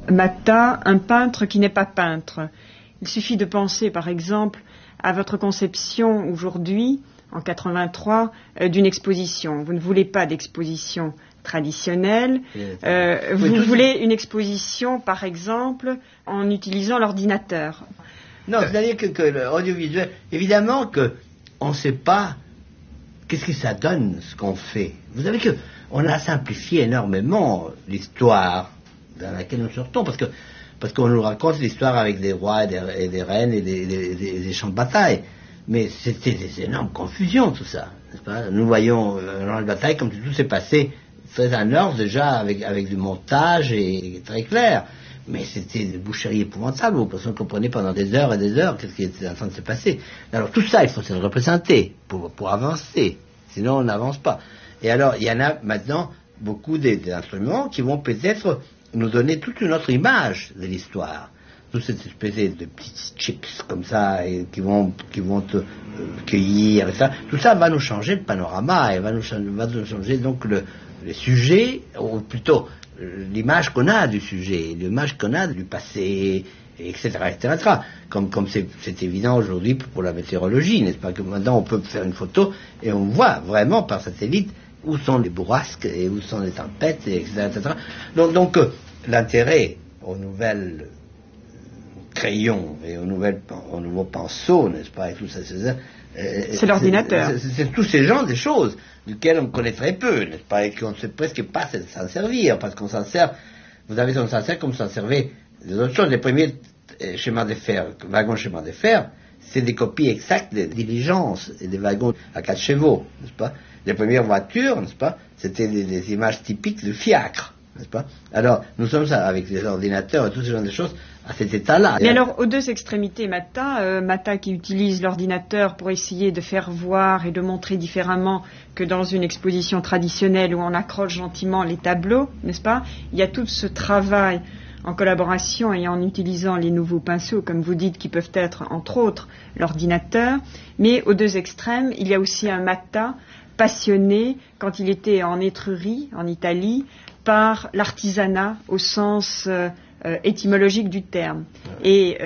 Matta, un peintre qui n'est pas peintre. Il suffit de penser, par exemple, à votre conception aujourd'hui, en 83, d'une exposition. Vous ne voulez pas d'exposition traditionnelle. Vous voulez une exposition, par exemple, en utilisant l'ordinateur. Non, c'est-à-dire que l'audiovisuel, évidemment qu'on ne sait pas qu'est-ce que ça donne, ce qu'on fait. Vous savez qu'on a simplifié énormément l'histoire dans laquelle nous sortons, parce qu'on nous raconte l'histoire avec des rois et des reines et des champs de bataille. Mais c'était des énormes confusions, tout ça, n'est-ce pas? Nous voyons un champ de bataille comme si tout s'est passé très en ordre déjà, avec du montage et très clair. Mais c'était des boucheries épouvantables, où personne ne comprenait pendant des heures et des heures qu'est-ce qui était en train de se passer. Alors tout ça, il faut se le représenter pour avancer, sinon on n'avance pas. Et alors, il y en a maintenant beaucoup d'instruments qui vont peut-être nous donner toute une autre image de l'histoire. Toute cette espèce de petits chips comme ça, et qui vont te cueillir, et ça. Tout ça va nous changer le panorama, et va nous changer donc le sujet, ou plutôt l'image qu'on a du sujet, l'image qu'on a du passé, etc., etc. Comme c'est évident aujourd'hui pour la météorologie, n'est-ce pas, que maintenant on peut faire une photo et on voit vraiment par satellite où sont les bourrasques et où sont les tempêtes, etc., etc. Donc l'intérêt aux nouvelles crayons et aux nouveaux pinceaux, n'est-ce pas, et tout ça, c'est l'ordinateur. C'est tous ces genres de choses duquel on connaît très peu, n'est-ce pas, et qu'on ne sait presque pas s'en servir, parce qu'on s'en sert, on s'en sert comme s'en servait des autres choses. Les premiers schémas de fer, wagons schémas de fer, c'est des copies exactes des diligences et des wagons à 4 chevaux, n'est-ce pas. Les premières voitures, n'est-ce pas, c'était des images typiques de fiacre, n'est-ce pas. Alors, nous sommes avec les ordinateurs et tout ce genre de choses à cet état-là. Mais alors, aux deux extrémités, Matta qui utilise l'ordinateur pour essayer de faire voir et de montrer différemment que dans une exposition traditionnelle où on accroche gentiment les tableaux, n'est-ce pas, il y a tout ce travail en collaboration et en utilisant les nouveaux pinceaux, comme vous dites, qui peuvent être, entre autres, l'ordinateur. Mais aux deux extrêmes, il y a aussi un Matta passionné, quand il était en Étrurie, en Italie, par l'artisanat au sens étymologique du terme. Et